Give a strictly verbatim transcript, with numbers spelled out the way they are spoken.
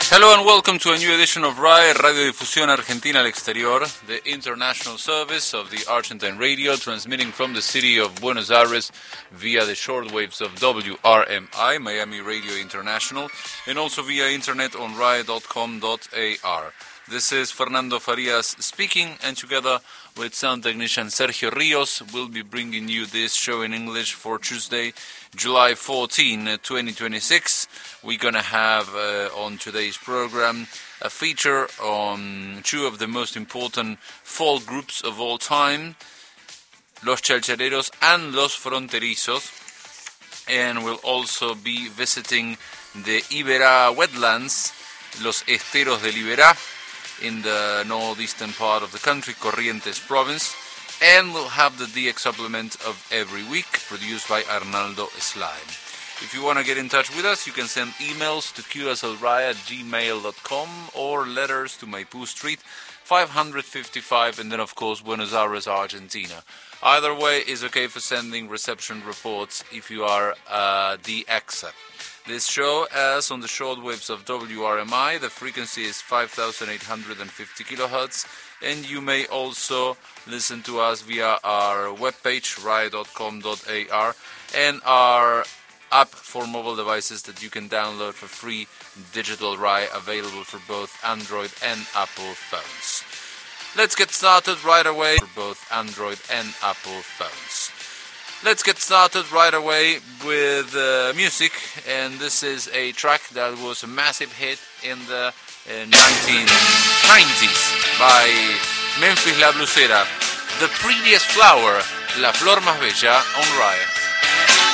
Hello and welcome to a new edition of R A E, Radio Difusión Argentina al Exterior, the international service of the Argentine radio, transmitting from the city of Buenos Aires via the shortwaves of W R M I, Miami Radio International, and also via internet on R A E dot com dot A R. This is Fernando Farias speaking, and together with sound technician Sergio Rios, we'll be bringing you this show in English for Tuesday, July fourteenth, twenty twenty-six. We're going to have uh, on today's program a feature on two of the most important folk groups of all time, Los Chalchaleros and Los Fronterizos. And we'll also be visiting the Iberá wetlands, Los Esteros del Iberá, in the northeastern part of the country, Corrientes province. And we'll have the D X supplement of every week, produced by Arnaldo Slime. If you want to get in touch with us, you can send emails to q s l r a e at gmail dot com or letters to Maipú Street, five fifty-five, and then of course Buenos Aires, Argentina. Either way is okay for sending reception reports if you are uh, D Xer. This show airs on the shortwaves of W R M I. The frequency is five thousand eight hundred fifty kilohertz, and you may also listen to us via our webpage, R A E dot com dot A R, and our app for mobile devices that you can download for free, Digital R A E, available for both Android and Apple phones. Let's get started right away for both Android and Apple phones. Let's get started right away with uh, music, and this is a track that was a massive hit in the uh, nineteen nineties by Memphis La Blusera, The Prettiest Flower, La Flor Más Bella, on R A E.